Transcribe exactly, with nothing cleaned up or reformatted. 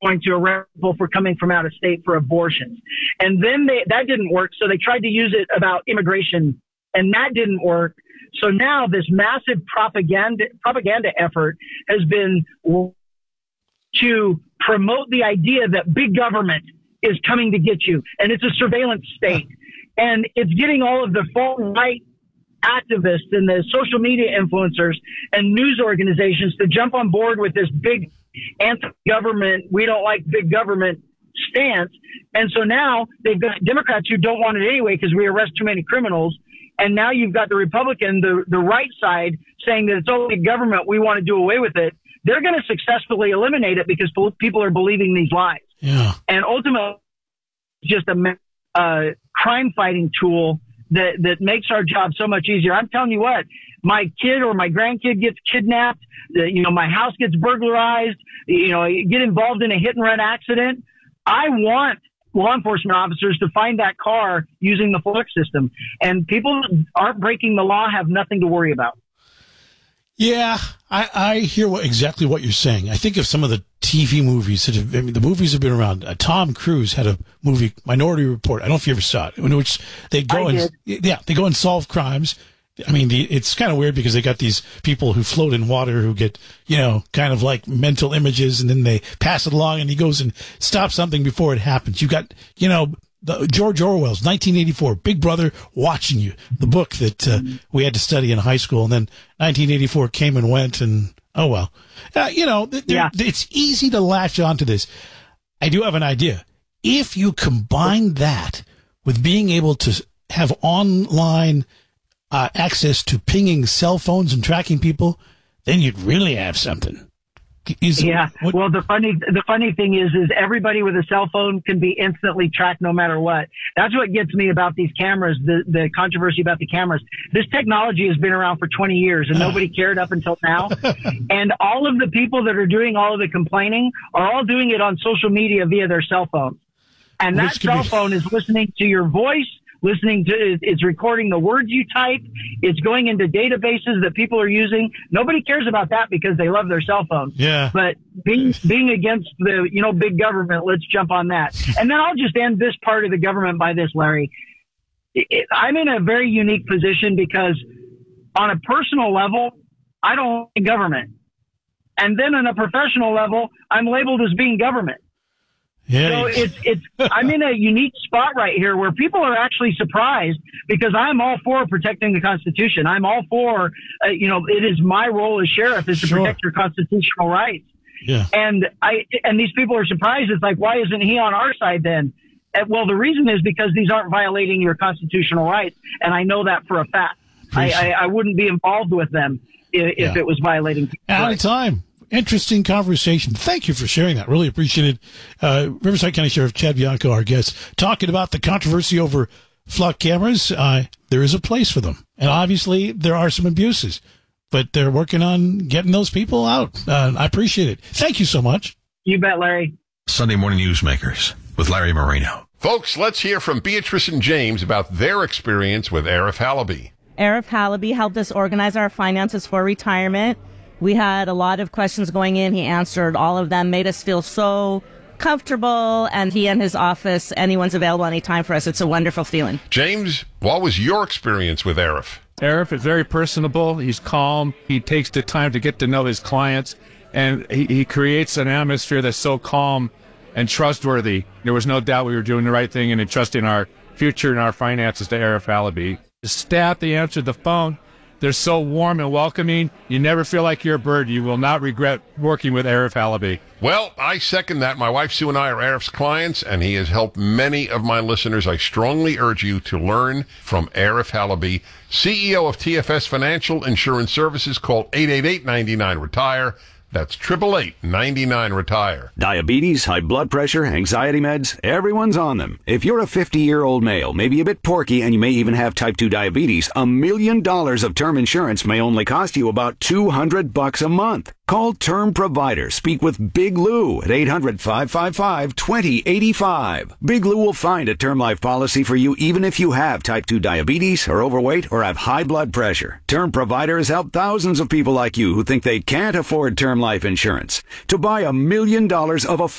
going to arrest people for coming from out of state for abortions. And then they, that didn't work. So they tried to use it about immigration, and that didn't work. So now this massive propaganda, propaganda effort has been to promote the idea that big government is coming to get you. And it's a surveillance state. And it's getting all of the far-right activists and the social media influencers and news organizations to jump on board with this big anti-government, we don't like big government stance. And so now they've got Democrats who don't want it anyway because we arrest too many criminals. And now you've got the Republican, the, the right side saying that it's only government, we want to do away with it. They're going to successfully eliminate it because people are believing these lies. Yeah. And ultimately, it's just a uh, crime fighting tool that, that makes our job so much easier. I'm telling you what, my kid or my grandkid gets kidnapped, the, you know, my house gets burglarized, you know, you get involved in a hit and run accident. I want law enforcement officers to find that car using the FLIC system. And people that aren't breaking the law have nothing to worry about. Yeah, I, I hear what, exactly what you're saying. I think of some of the T V movies that have, I mean, the movies have been around. Uh, Tom Cruise had a movie, Minority Report. I don't know if you ever saw it, in which they go I and, did. yeah, they go and solve crimes. I mean, the, it's kind of weird because they got these people who float in water who get, you know, kind of like mental images, and then they pass it along, and he goes and stops something before it happens. You got, you know, the, George Orwell's nineteen eighty-four, Big Brother watching you, the book that uh, we had to study in high school, and then nineteen eighty-four came and went, and oh well. Uh, you know, yeah. It's easy to latch onto this. I do have an idea. If you combine that with being able to have online uh, access to pinging cell phones and tracking people, then you'd really have something. Is, yeah. What? Well, the funny, the funny thing is, is everybody with a cell phone can be instantly tracked no matter what. That's what gets me about these cameras, the, the controversy about the cameras. This technology has been around for twenty years and nobody cared up until now. And all of the people that are doing all of the complaining are all doing it on social media via their cell phones. And that cell be- phone is listening to your voice, listening to, it's recording the words you type. It's going into databases that people are using. Nobody cares about that because they love their cell phone. Yeah. But being, being against the, you know, big government, let's jump on that. And then I'll just end this part of the government by this, Larry. It, I'm in a very unique position because on a personal level, I don't like government. And then on a professional level, I'm labeled as being government. Yeah. So it's, it's, I'm in a unique spot right here where people are actually surprised because I'm all for protecting the Constitution. I'm all for, uh, you know, it is my role as sheriff is to Sure. protect your constitutional rights. Yeah. And I, and these people are surprised. It's like, why isn't he on our side then? And, well, the reason is because these aren't violating your constitutional rights. And I know that for a fact. I, I, I wouldn't be involved with them if, Yeah. if it was violating. Out of time. Interesting conversation. Thank you for sharing that. Really appreciate it. Uh, Riverside County Sheriff Chad Bianco, our guest, talking about the controversy over flock cameras. Uh, there is a place for them. And obviously there are some abuses, but they're working on getting those people out. Uh, I appreciate it. Thank you so much. You bet, Larry. Sunday Morning Newsmakers with Larry Marino. Folks, let's hear from Beatrice and James about their experience with Arif Halaby. Arif Halaby helped us organize our finances for retirement. We had a lot of questions going in. He answered all of them, made us feel so comfortable. And he and his office, anyone's available anytime for us. It's a wonderful feeling. James, what was your experience with Arif? Arif is very personable. He's calm. He takes the time to get to know his clients. And he, he creates an atmosphere that's so calm and trustworthy. There was no doubt we were doing the right thing and entrusting our future and our finances to Arif Halaby. The staff, they answered the phone. They're so warm and welcoming. You never feel like you're a bird. You will not regret working with Arif Halaby. Well, I second that. My wife Sue and I are Arif's clients, and he has helped many of my listeners. I strongly urge you to learn from Arif Halaby, C E O of T F S Financial Insurance Services. Call eight eight eight, nine nine, retire. That's eight eight eight, nine nine, retire. Diabetes, high blood pressure, anxiety meds, everyone's on them. If you're a fifty-year-old male, maybe a bit porky, and you may even have type two diabetes, a million dollars of term insurance may only cost you about two hundred bucks a month. Call Term Provider. Speak with Big Lou at eight hundred, five five five, two zero eight five. Big Lou will find a term life policy for you even if you have type two diabetes, are overweight, or have high blood pressure. Term Provider has helped thousands of people like you who think they can't afford term life insurance to buy a million dollars of a